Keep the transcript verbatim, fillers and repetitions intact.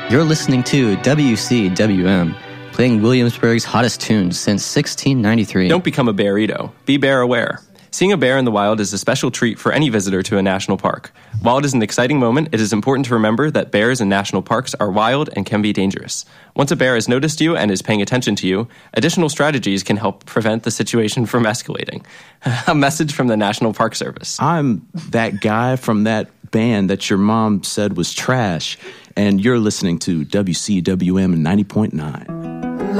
You're listening to W C W M, playing Williamsburg's hottest tunes since sixteen ninety-three. Don't become a bearito. Be bear aware. Seeing a bear in the wild is a special treat for any visitor to a national park. While it is an exciting moment, it is important to remember that bears in national parks are wild and can be dangerous. Once a bear has noticed you and is paying attention to you, additional strategies can help prevent the situation from escalating. A message from the National Park Service. I'm that guy from that band that your mom said was trash, and you're listening to W C W M ninety point nine.